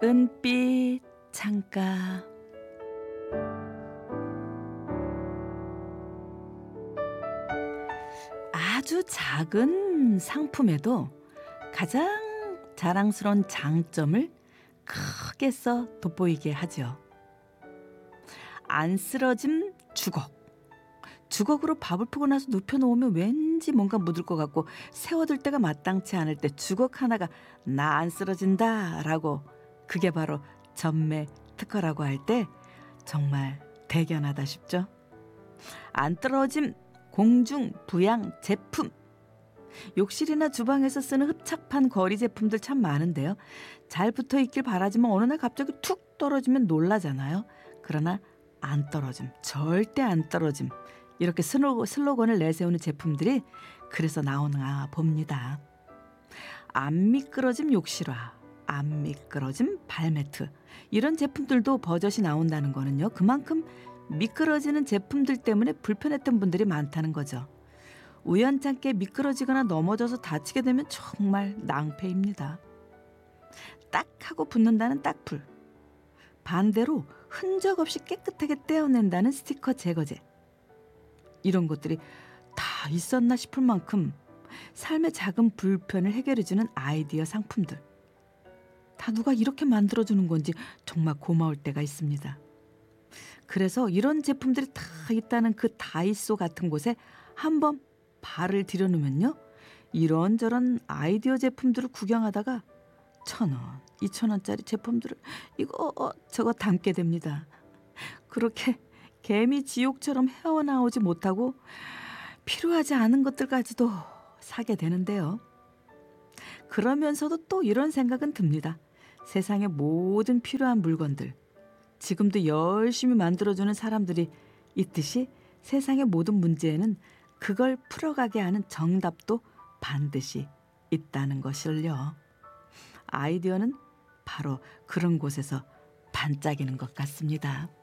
은빛 창가. 아주 작은 상품에도 가장 자랑스러운 장점을 크게 써 돋보이게 하죠. 안 쓰러짐 주걱. 주걱으로 밥을 푸고 나서 눕혀놓으면 왠지 뭔가 묻을 것 같고 세워둘 때가 마땅치 않을 때 주걱 하나가 나 안 쓰러진다 라고, 그게 바로 전매 특허라고 할 때 정말 대견하다 싶죠. 안 떨어짐 공중 부양 제품. 욕실이나 주방에서 쓰는 흡착판 거리 제품들 참 많은데요. 잘 붙어있길 바라지만 어느 날 갑자기 툭 떨어지면 놀라잖아요. 그러나 안 떨어짐, 절대 안 떨어짐, 이렇게 슬로건을 내세우는 제품들이 그래서 나오나 봅니다. 안 미끄러짐 욕실화, 안 미끄러짐 발매트, 이런 제품들도 버젓이 나온다는 거는요, 그만큼 미끄러지는 제품들 때문에 불편했던 분들이 많다는 거죠. 우연찮게 미끄러지거나 넘어져서 다치게 되면 정말 낭패입니다. 딱 하고 붙는다는 딱풀, 반대로 흔적 없이 깨끗하게 떼어낸다는 스티커 제거제, 이런 것들이 다 있었나 싶을 만큼 삶의 작은 불편을 해결해주는 아이디어 상품들, 다 누가 이렇게 만들어주는 건지 정말 고마울 때가 있습니다. 그래서 이런 제품들이 다 있다는 그 다이소 같은 곳에 한번 발을 들여놓으면요, 이런저런 아이디어 제품들을 구경하다가 1,000원, 2,000원짜리 제품들을 저거 담게 됩니다. 그렇게 개미 지옥처럼 헤어나오지 못하고 필요하지 않은 것들까지도 사게 되는데요. 그러면서도 또 이런 생각은 듭니다. 세상의 모든 필요한 물건들, 지금도 열심히 만들어주는 사람들이 있듯이 세상의 모든 문제에는 그걸 풀어가게 하는 정답도 반드시 있다는 것을요. 아이디어는 바로 그런 곳에서 반짝이는 것 같습니다.